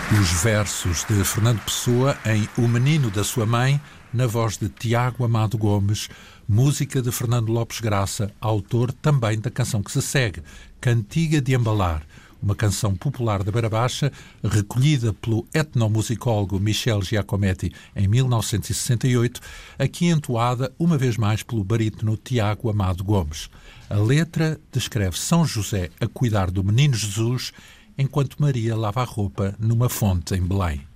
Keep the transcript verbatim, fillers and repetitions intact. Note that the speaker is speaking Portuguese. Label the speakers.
Speaker 1: Os versos de Fernando Pessoa em O Menino da Sua Mãe, na voz de Tiago Amado Gomes, música de Fernando Lopes Graça, autor também da canção que se segue, Cantiga de Embalar, uma canção popular da Beira Baixa, recolhida pelo etnomusicólogo Michel Giacometti em mil novecentos e sessenta e oito, aqui entoada uma vez mais pelo barítono Tiago Amado Gomes. A letra descreve São José a cuidar do menino Jesus enquanto Maria lava a roupa numa fonte em Belém.